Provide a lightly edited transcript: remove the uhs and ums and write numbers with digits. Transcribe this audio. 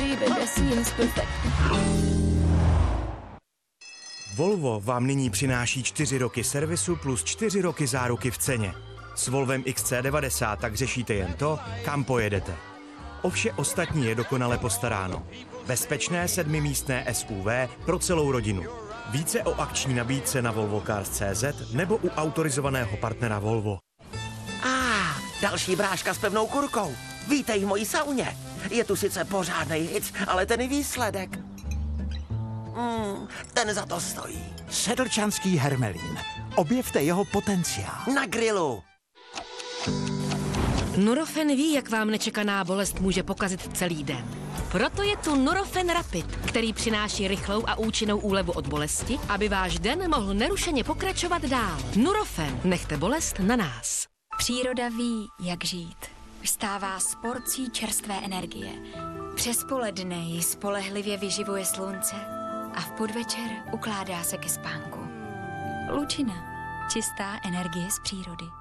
Every bit seems perfect. Volvo vám nyní přináší 4 roky servisu plus 4 roky záruky v ceně. S Volvem XC90 tak řešíte jen to, kam pojedete. O vše ostatní je dokonale postaráno. Bezpečné 7místné SUV pro celou rodinu. Více o akční nabídce na volvocars.cz nebo u autorizovaného partnera Volvo. Další bráška s pevnou kurkou. Vítej v mojí sauně. Je tu sice pořádnej hic, ale ten výsledek... ten za to stojí. Sedlčanský hermelín. Objevte jeho potenciál. Na grilu. Nurofen ví, jak vám nečekaná bolest může pokazit celý den. Proto je tu Nurofen Rapid, který přináší rychlou a účinnou úlevu od bolesti, aby váš den mohl nerušeně pokračovat dál. Nurofen, nechte bolest na nás. Příroda ví, jak žít. Vstává s porcí čerstvé energie. Přes poledne ji spolehlivě vyživuje slunce a v podvečer ukládá se ke spánku. Lučina. Čistá energie z přírody.